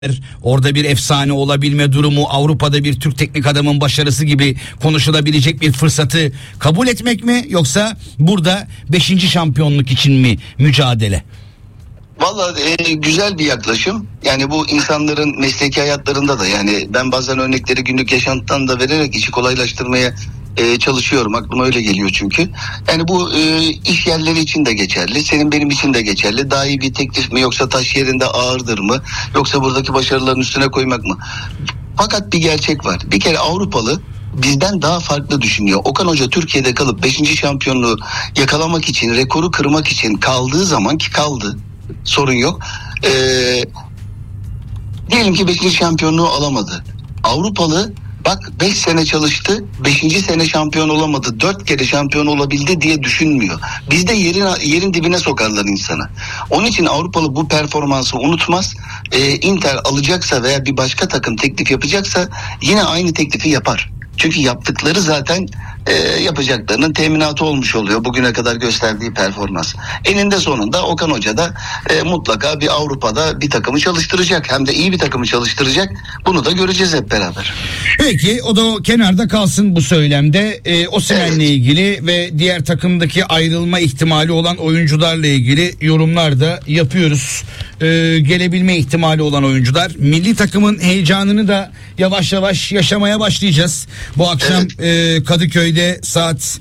orada bir efsane olabilme durumu, Avrupa'da bir Türk teknik adamın başarısı gibi konuşulabilecek bir fırsatı kabul etmek mi, yoksa burada 5. şampiyonluk için mi mücadele? Vallahi güzel bir yaklaşım. Yani bu insanların mesleki hayatlarında da, yani ben bazen örnekleri günlük yaşantıdan da vererek işi kolaylaştırmaya çalışıyorum. Aklıma öyle geliyor çünkü. Yani bu iş yerleri için de geçerli. Senin benim için de geçerli. Daha iyi bir teklif mi, yoksa taş yerinde ağırdır mı? Yoksa buradaki başarıların üstüne koymak mı? Fakat bir gerçek var. Bir kere Avrupalı bizden daha farklı düşünüyor. Okan Hoca Türkiye'de kalıp 5. şampiyonluğu yakalamak için, rekoru kırmak için kaldığı zaman, ki kaldı, sorun yok. Diyelim ki 5. şampiyonluğu alamadı. Avrupalı bak 5 sene çalıştı, 5. sene şampiyon olamadı, 4 kere şampiyon olabildi diye düşünmüyor. Bizde yerin dibine sokarlar insanı. Onun için Avrupalı bu performansı unutmaz. Inter alacaksa veya bir başka takım teklif yapacaksa yine aynı teklifi yapar. Çünkü yaptıkları zaten yapacaklarının teminatı olmuş oluyor bugüne kadar gösterdiği performans. Eninde sonunda Okan Hoca da mutlaka bir Avrupa'da bir takımı çalıştıracak. Hem de iyi bir takımı çalıştıracak. Bunu da göreceğiz hep beraber. Peki o da kenarda kalsın bu söylemde. Osimhen'le ilgili ve diğer takımdaki ayrılma ihtimali olan oyuncularla ilgili yorumlar da yapıyoruz. Gelebilme ihtimali olan oyuncular. Milli takımın heyecanını da yavaş yavaş yaşamaya başlayacağız. Bu akşam Kadıköy'de saat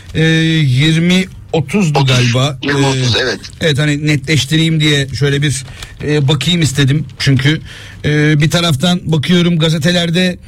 20.30'du galiba. 20.30 evet. Evet, hani netleştireyim diye şöyle bir bakayım istedim. Çünkü bir taraftan bakıyorum gazetelerde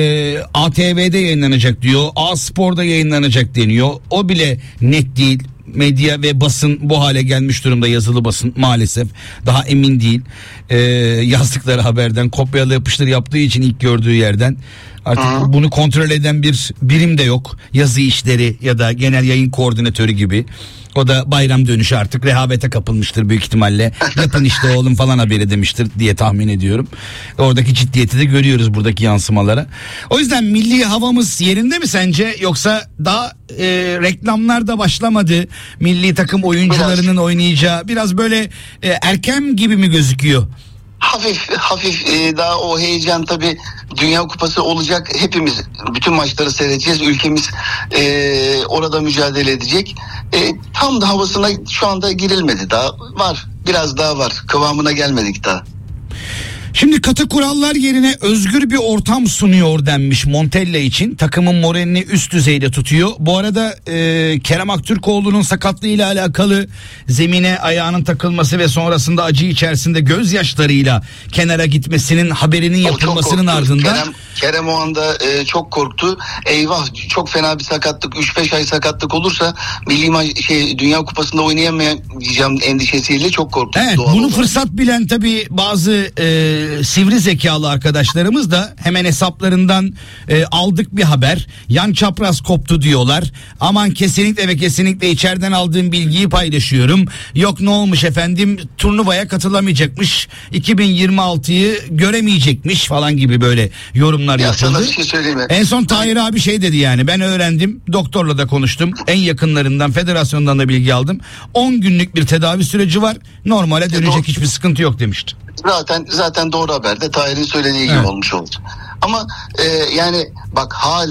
ATV'de yayınlanacak diyor. A Spor'da yayınlanacak deniyor. O bile net değil. Medya ve basın bu hale gelmiş durumda, yazılı basın maalesef daha emin değil. Yazdıkları haberden kopyala yapıştır yaptığı için ilk gördüğü yerden artık bunu kontrol eden bir birim de yok. Yazı işleri ya da genel yayın koordinatörü gibi. O da bayram dönüşü artık rehavete kapılmıştır büyük ihtimalle. Yapın işte oğlum falan haberi demiştir diye tahmin ediyorum. Oradaki ciddiyeti de görüyoruz buradaki yansımalara. O yüzden milli havamız yerinde mi sence? Yoksa daha reklamlar da başlamadı. Milli takım oyuncularının oynayacağı biraz böyle erken gibi mi gözüküyor? Hafif daha o heyecan, tabii Dünya Kupası olacak, hepimiz bütün maçları seyredeceğiz, ülkemiz orada mücadele edecek, tam da havasına şu anda girilmedi, daha var, biraz daha var, kıvamına gelmedik daha. Şimdi katı kurallar yerine özgür bir ortam sunuyor denmiş Montella için. Takımın moralini üst düzeyde tutuyor. Bu arada Kerem Aktürkoğlu'nun sakatlığıyla alakalı zemine ayağının takılması ve sonrasında acı içerisinde gözyaşlarıyla kenara gitmesinin haberinin yapılmasının ardından. Kerem o anda çok korktu. Eyvah, çok fena bir sakatlık, 3-5 ay sakatlık olursa Dünya Kupası'nda oynayamayacağım endişesiyle çok korktu. Evet, bunu fırsat bilen tabii bazı sivri zekalı arkadaşlarımız da hemen hesaplarından aldık bir haber. Yan çapraz koptu diyorlar. Aman kesinlikle ve kesinlikle içeriden aldığım bilgiyi paylaşıyorum. Yok ne olmuş efendim, turnuvaya katılamayacakmış, 2026'yı göremeyecekmiş falan gibi böyle yorumlar yapıldı. Sana bir şey söyleyeyim mi? En son Tahir abi şey dedi, yani ben öğrendim, doktorla da konuştum, en yakınlarından, federasyondan da bilgi aldım. 10 günlük bir tedavi süreci var, normale dönecek, hiçbir sıkıntı yok demişti. Zaten doğru haberde Tahir'in söylediği gibi olmuş oldu. Ama yani bak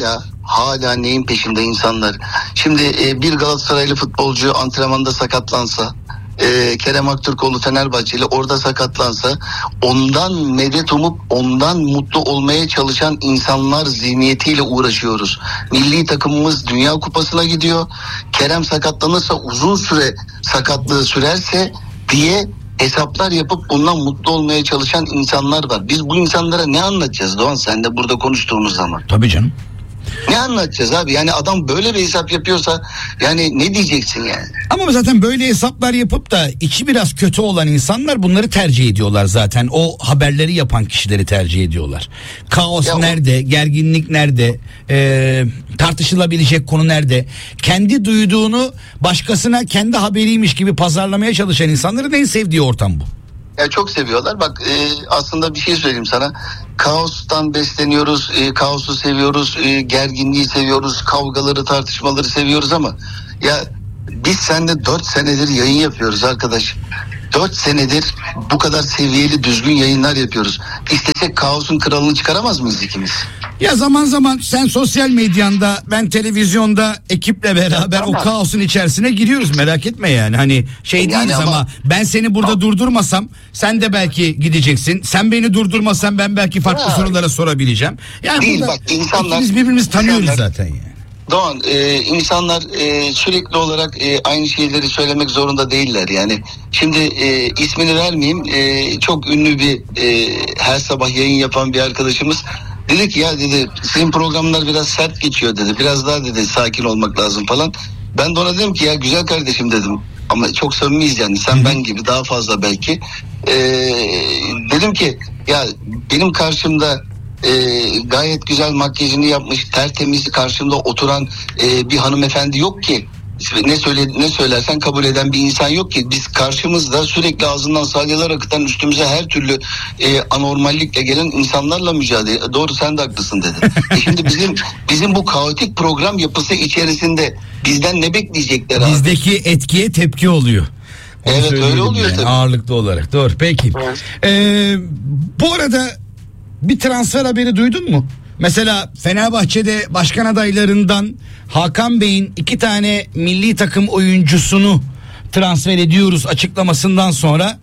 hala neyin peşinde insanlar. Şimdi bir Galatasaraylı futbolcu antrenmanda sakatlansa, Kerem Aktürkoğlu Fenerbahçeli orada sakatlansa, ondan medet umup ondan mutlu olmaya çalışan insanlar zihniyetiyle uğraşıyoruz. Milli takımımız Dünya Kupası'na gidiyor. Kerem sakatlanırsa, uzun süre sakatlığı sürerse diye hesaplar yapıp bundan mutlu olmaya çalışan insanlar var. Biz bu insanlara ne anlatacağız Doğan, sen de burada konuştuğumuz zaman? Tabii canım. Ne anlatacağız abi? Yani adam böyle bir hesap yapıyorsa yani ne diyeceksin yani? Ama zaten böyle hesaplar yapıp da içi biraz kötü olan insanlar bunları tercih ediyorlar zaten. O haberleri yapan kişileri tercih ediyorlar. Kaos nerede? Gerginlik nerede? Tartışılabilecek konu nerede? Kendi duyduğunu başkasına kendi haberiymiş gibi pazarlamaya çalışan insanların en sevdiği ortam bu. Ya çok seviyorlar. Bak aslında bir şey söyleyeyim sana. Kaostan besleniyoruz, kaosu seviyoruz, gerginliği seviyoruz, kavgaları, tartışmaları seviyoruz ama ya biz seninle 4 senedir yayın yapıyoruz arkadaş. 4 senedir bu kadar seviyeli düzgün yayınlar yapıyoruz. İstesek kaosun kralını çıkaramaz mıyız ikimiz? Ya zaman zaman sen sosyal medyanda, ben televizyonda ekiple beraber o kaosun içerisine giriyoruz, merak etme yani. Hani şey Yani değiliz ama ben seni burada durdurmasam sen de belki gideceksin. Sen beni durdurmasan ben belki farklı sorulara sorabileceğim. Yani değil, burada bak, insanlar, biz birbirimizi tanıyoruz zaten yani. Doğan, insanlar sürekli olarak aynı şeyleri söylemek zorunda değiller yani. Şimdi ismini vermeyeyim, çok ünlü bir her sabah yayın yapan bir arkadaşımız dedi ki ya dedi sizin programlar biraz sert geçiyor dedi. Biraz daha dedi sakin olmak lazım falan. Ben de ona dedim ki ya güzel kardeşim dedim. Ama çok samimiyiz yani, sen ben gibi daha fazla belki. Dedim ki ya benim karşımda gayet güzel makyajını yapmış, tertemiz karşımda oturan bir hanımefendi yok ki. Ne söylersen kabul eden bir insan yok ki. Biz karşımızda sürekli ağzından salyalar akıtan, üstümüze her türlü anormallikle gelen insanlarla mücadele. Doğru, sen de haklısın dedi. Şimdi bizim bu kaotik program yapısı içerisinde bizden ne bekleyecekler abi? Bizdeki etkiye tepki oluyor. Onu evet öyle oluyor yani, tabii. ağırlıklı olarak. Doğru, peki. Evet. Bu arada bir transfer haberi duydun mu? Mesela Fenerbahçe'de başkan adaylarından Hakan Bey'in 2 tane milli takım oyuncusunu transfer ediyoruz açıklamasından sonra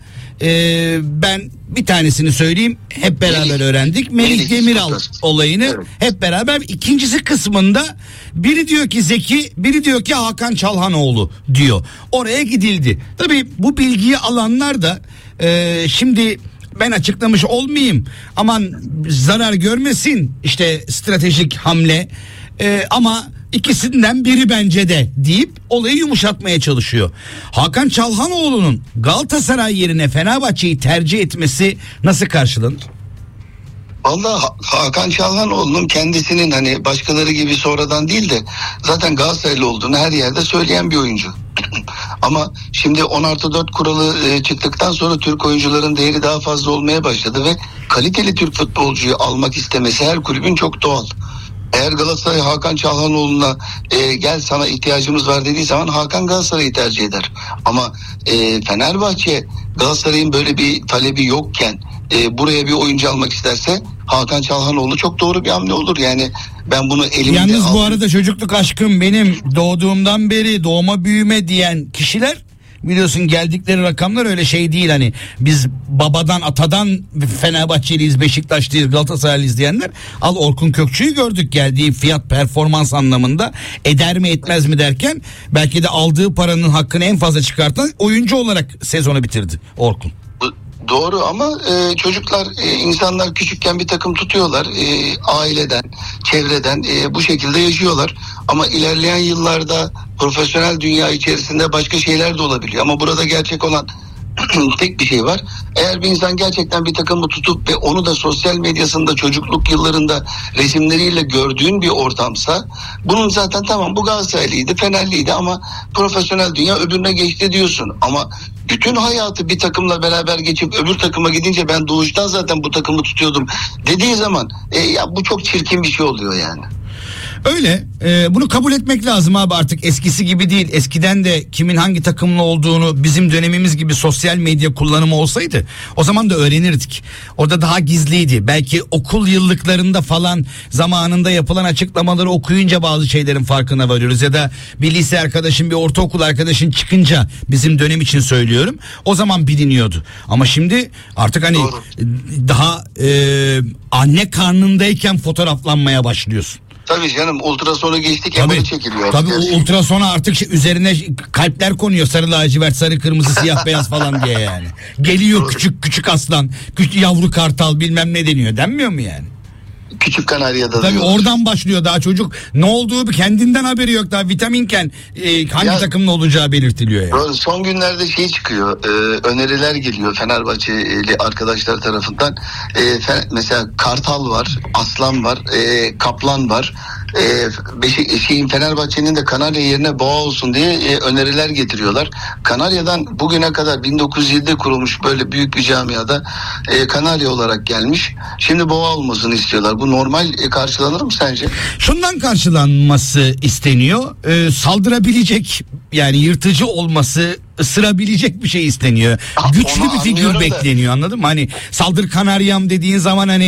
ben bir tanesini söyleyeyim, hep beraber öğrendik. Melih Demiral olayını evet. Hep beraber. İkincisi kısmında biri diyor ki Zeki, biri diyor ki Hakan Çalhanoğlu diyor. Oraya gidildi. Tabii bu bilgiyi alanlar da şimdi ben açıklamış olmayayım, aman zarar görmesin işte stratejik hamle, ama ikisinden biri bence de deyip olayı yumuşatmaya çalışıyor. Hakan Çalhanoğlu'nun Galatasaray yerine Fenerbahçe'yi tercih etmesi nasıl karşılanır? Vallahi Hakan Çalhanoğlu'nun kendisinin hani başkaları gibi sonradan değil de zaten Galatasaraylı olduğunu her yerde söyleyen bir oyuncu. Ama şimdi 10+4 kuralı çıktıktan sonra Türk oyuncuların değeri daha fazla olmaya başladı ve kaliteli Türk futbolcuyu almak istemesi her kulübün çok doğal. Eğer Galatasaray Hakan Çalhanoğlu'na gel sana ihtiyacımız var dediği zaman Hakan Galatasaray'ı tercih eder. Ama Fenerbahçe Galatasaray'ın böyle bir talebi yokken buraya bir oyuncu almak isterse Hakan Çalhanoğlu çok doğru bir hamle olur. Yani ben bunu elimde Yalnız aldım. bu arada çocukluk aşkım benim, doğduğumdan beri doğma büyüme diyen kişiler, biliyorsun geldikleri rakamlar öyle şey değil, hani biz babadan atadan Fenerbahçeliyiz, Beşiktaşlıyız, Galatasaraylıyız diyenler. Al Orkun Kökçü'yü gördük, geldiği fiyat performans anlamında eder mi etmez mi derken belki de aldığı paranın hakkını en fazla çıkartan oyuncu olarak sezonu bitirdi Orkun. Doğru ama çocuklar, insanlar küçükken bir takım tutuyorlar, aileden, çevreden bu şekilde yaşıyorlar. Ama ilerleyen yıllarda profesyonel dünya içerisinde başka şeyler de olabiliyor. Ama burada gerçek olan tek bir şey var. Eğer bir insan gerçekten bir takımı tutup ve onu da sosyal medyasında çocukluk yıllarında resimleriyle gördüğün bir ortamsa, bunun zaten tamam bu Galatasaraylıydı, Fenerliydi ama profesyonel dünya öbürüne geçti diyorsun. Ama bütün hayatı bir takımla beraber geçip öbür takıma gidince ben doğuştan zaten bu takımı tutuyordum dediği zaman ya bu çok çirkin bir şey oluyor yani. Öyle, bunu kabul etmek lazım abi, artık eskisi gibi değil. Eskiden de kimin hangi takımlı olduğunu bizim dönemimiz gibi sosyal medya kullanımı olsaydı o zaman da öğrenirdik. Orada daha gizliydi. Belki okul yıllıklarında falan zamanında yapılan açıklamaları okuyunca bazı şeylerin farkına varıyoruz. Ya da bir lise arkadaşın, bir ortaokul arkadaşın çıkınca, bizim dönem için söylüyorum, o zaman biliniyordu. Ama şimdi artık hani doğru, daha anne karnındayken fotoğraflanmaya başlıyorsun. Tabii canım, ultrasonu geçtik, MR'ı çekiliyor. Tabii ultrasona artık üzerine kalpler konuyor, sarı lacivert, sarı kırmızı, siyah beyaz falan diye yani. Geliyor küçük aslan, küçük yavru kartal, bilmem ne deniyor, denmiyor mu yani? Küçük Kanarya'da. Tabii oradan başlıyor, daha çocuk ne olduğu kendinden haberi yok, daha vitaminken hangi takımla olacağı belirtiliyor yani. Son günlerde şey çıkıyor, öneriler geliyor Fenerbahçeli arkadaşlar tarafından. Mesela Kartal var, Aslan var, Kaplan var. Fenerbahçe'nin de Kanarya yerine Boğa olsun diye öneriler getiriyorlar. Kanarya'dan bugüne kadar 1907'de kurulmuş böyle büyük bir camiada Kanarya olarak gelmiş. Şimdi Boğa olmasını istiyorlar. Bu normal karşılanır mı sence? Şundan karşılanması isteniyor. Saldırabilecek, yani yırtıcı olması, ısırabilecek bir şey isteniyor. Güçlü bir figür bekleniyor, anladın mı? Hani saldır Kanaryam dediğin zaman hani